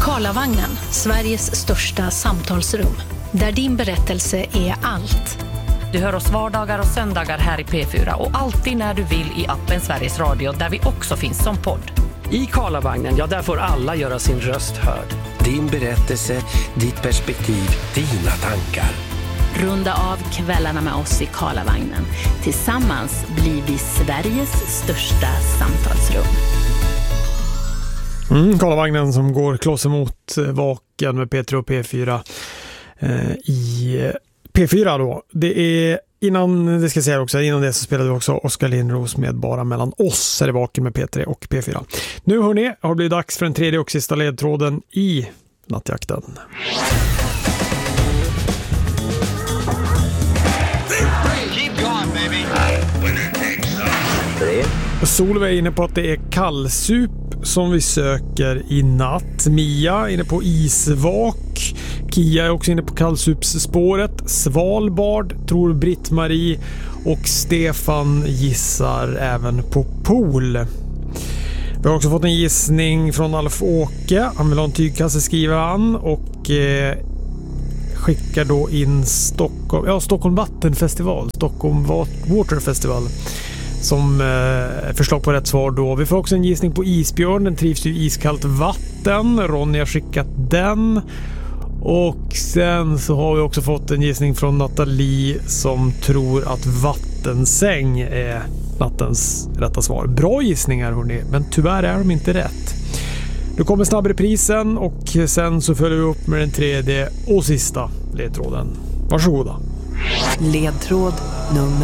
Karlavagnen, Sveriges största samtalsrum. Där din berättelse är allt. Du hör oss vardagar och söndagar här i P4 och alltid när du vill i appen Sveriges Radio där vi också finns som podd. I Karlavagnen, ja, där får alla göra sin röst hörd. Din berättelse, ditt perspektiv, dina tankar. Runda av kvällarna med oss i Karlavagnen. Tillsammans blir vi Sveriges största samtalsrum. Karlavagnen som går kloss emot Vaken med P3 och P4 i P4 då. Det är innan det så spelade vi också Oskar Lindros med Bara mellan oss, är det Vaken med P3 och P4. Nu hörni, har det blivit dags för den tredje och sista ledtråden i nattjakten. Solveig är inne på att det är kallsup som vi söker i natt. Mia är inne på isvak. Kia är också inne på kallsupsspåret. Svalbard tror Britt-Marie och Stefan gissar även på pool. Vi har också fått en gissning från Alf-Åke. Han vill ha en tygkasse, skriver han, och skickar då in Stockholm Vattenfestival, Stockholm Water Festival som förslag på rätt svar då. Vi får också en gissning på isbjörn, den trivs ju i iskallt vatten. Ronny har skickat den. Och sen så har vi också fått en gissning från Nathalie som tror att vattensäng är nattens rätta svar. Bra gissningar hörni, men tyvärr är de inte rätt. Nu kommer snabbreprisen och sen så följer vi upp med den tredje och sista ledtråden. Varsågoda. Ledtråd nummer